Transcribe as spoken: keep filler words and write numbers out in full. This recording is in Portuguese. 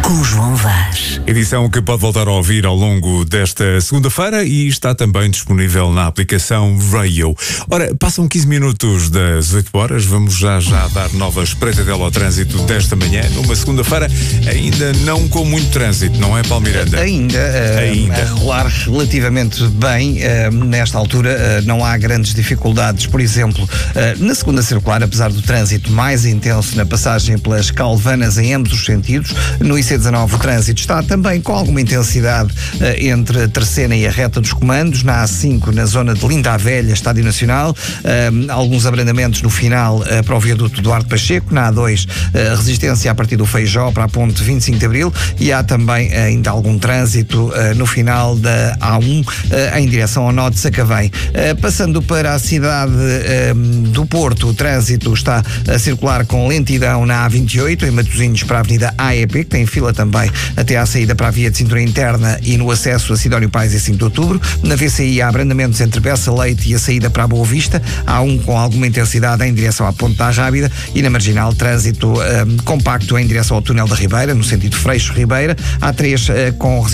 com João Vaz. Edição que pode voltar a ouvir ao longo desta segunda-feira e está também disponível na aplicação Radio. Ora, passam quinze minutos das oito horas, vamos já já dar nova espreitadela ao trânsito desta manhã, numa segunda-feira, ainda não com muito trânsito, não é, Paulo Miranda? Ainda, uh, ainda. a rolar relativamente bem, uh, nesta altura uh, não há grandes dificuldades, por exemplo, uh, na segunda circular, apesar do trânsito mais intenso na passagem pelas Calvanas em ambos os sentidos, no I C dezanove o trânsito está também com alguma intensidade uh, entre a Terceira e a reta dos comandos, na A cinco, na zona de Linda a Velha, Estádio Nacional, uh, alguns abrandamentos no final uh, para o viaduto Duarte Pacheco, na A dois, uh, resistência a partir do Feijó para a ponte vinte e cinco de Abril, e há também uh, ainda algum trânsito uh, no final da A um uh, em direção ao nó de Sacavém. Uh, passando para a cidade uh, do Porto, o trânsito está a circular com lentidão na A vinte e oito, em Matosinhos para a Avenida A E P, que tem fila também até à saída para a via de cintura interna e no acesso a Sidónio Pais e cinco de Outubro. Na V C I há abrandamentos entre Bessa Leite e a saída para a Boa Vista. Há um com alguma intensidade em direção à Ponte da Rábida e na Marginal trânsito um, compacto em direção ao Túnel da Ribeira, no sentido Freixo-Ribeira. Há três uh, com